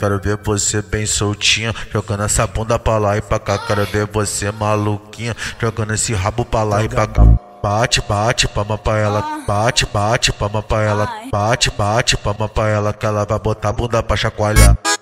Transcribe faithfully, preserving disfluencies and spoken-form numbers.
quero ver você bem soltinha, jogando essa bunda pra lá e pra cá. Quero ver você maluquinha, jogando esse rabo pra lá e pra cá. Bate, bate, palma pra ela, bate, bate, palma pra ela, bate, bate, palma pra ela, que ela vai botar a bunda pra chacoalhar.